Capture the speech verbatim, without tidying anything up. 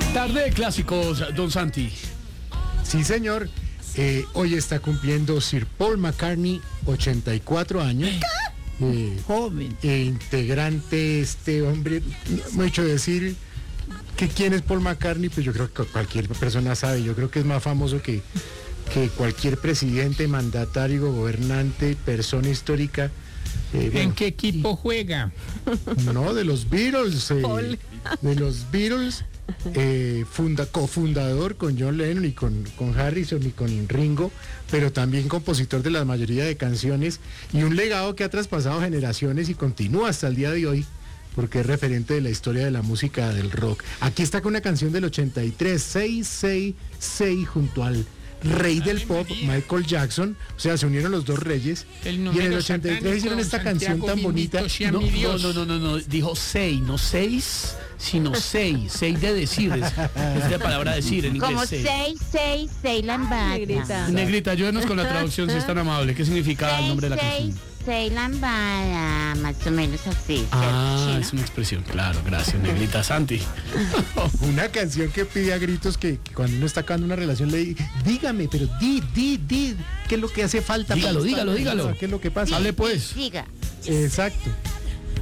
Tarde de clásicos, don Santi. Sí, señor. Eh, hoy está cumpliendo Sir Paul McCartney, ochenta y cuatro años. Eh, Joven. eh, integrante, este hombre, no he hecho decir que quién es Paul McCartney, pues yo creo que cualquier persona sabe. Yo creo que es más famoso que, que cualquier presidente, mandatario, gobernante, persona histórica. Eh, ¿En bueno, qué equipo juega? No, de los Beatles. eh, Paul. de los Beatles. Eh, funda, cofundador con John Lennon y con, con Harrison y con Ringo, pero también compositor de la mayoría de canciones y un legado que ha traspasado generaciones y continúa hasta el día de hoy porque es referente de la historia de la música del rock. Aquí está con una canción del ochenta y tres, seis seis seis, junto al rey del pop, Michael Jackson. O sea, se unieron los dos reyes El y en número el ochenta y tres hicieron esta canción tan bonita. Sea No, mi no, Dios. no, no, no, no, dijo seis, no seis, sino seis, seis de decir, es, es de palabra decir en inglés. Como seis. seis, seis, seis lambada. Negrita, ayúdenos con la traducción si es tan amable. ¿Qué significa el nombre de la Seis, canción? seis lambada, más o menos así. Ah, ¿cierto? es una expresión, claro, gracias, Negrita. Santi. Una canción que pide a gritos que, que cuando uno está acabando una relación le diga, dígame, pero di, di, di, ¿qué es lo que hace falta? Dígalo, para dígalo, estar- dígalo. ¿Qué es lo que pasa? Hable pues. Siga. Exacto.